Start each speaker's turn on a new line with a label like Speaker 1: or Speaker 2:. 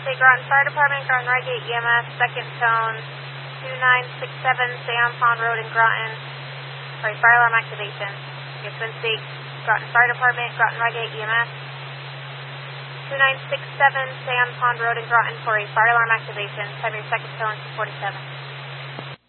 Speaker 1: Say Groton Fire Department, Groton Reigate EMS, second tone, 2967 Sam Pond Road in Groton. Sorry, fire alarm activation. Yes, Twin State, Groton Fire Department, Groton Reigate EMS. 2967 Sam Pond Road in Groton for a fire alarm activation. Have your second tone, 247.